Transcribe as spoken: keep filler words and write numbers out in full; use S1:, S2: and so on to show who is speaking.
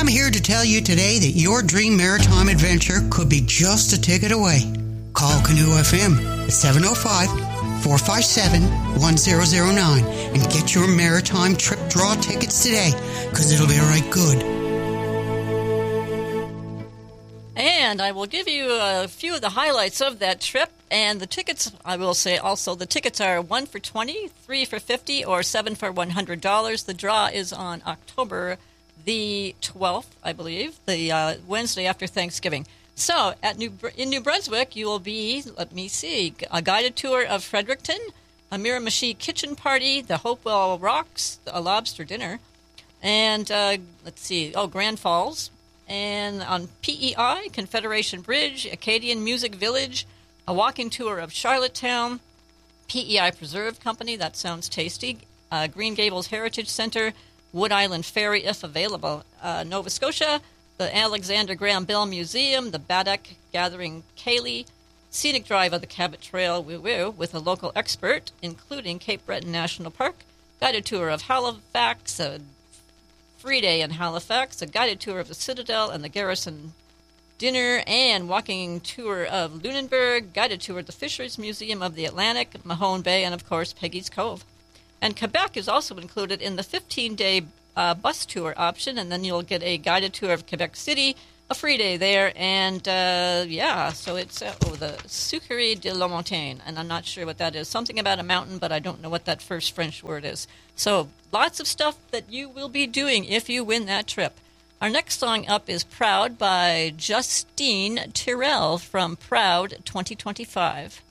S1: I'm here to tell you today that your dream maritime adventure could be just a ticket away. Call Canoe F M at seven oh five, four five seven, one zero zero nine and get your maritime trip draw tickets today, because it'll be right good.
S2: And I will give you a few of the highlights of that trip. And the tickets, I will say also, the tickets are one for twenty dollars, three for fifty dollars, or seven for one hundred dollars. The draw is on October the twelfth, I believe, the uh, Wednesday after Thanksgiving. So at New in New Brunswick, you will be, let me see, a guided tour of Fredericton, a Miramichi kitchen party, the Hopewell Rocks, a lobster dinner, and uh, let's see, oh, Grand Falls. And on P E I, Confederation Bridge, Acadian Music Village, a walking tour of Charlottetown, P E I Preserve Company, that sounds tasty, uh, Green Gables Heritage Center, Wood Island Ferry, if available, uh, Nova Scotia, the Alexander Graham Bell Museum, the Baddock Gathering Cayley, scenic drive of the Cabot Trail woo woo with a local expert, including Cape Breton National Park, guided tour of Halifax, a free day in Halifax, a guided tour of the Citadel and the Garrison dinner, and walking tour of Lunenburg, guided tour of the Fisheries Museum of the Atlantic, Mahone Bay, and, of course, Peggy's Cove. And Quebec is also included in the fifteen-day uh, bus tour option, and then you'll get a guided tour of Quebec City, a free day there, and, uh, yeah, so it's uh, oh, the Sucrerie de la Montagne, and I'm not sure what that is. Something about a mountain, but I don't know what that first French word is. So lots of stuff that you will be doing if you win that trip. Our next song up is Proud by Justine Tyrrell from Proud twenty twenty-five.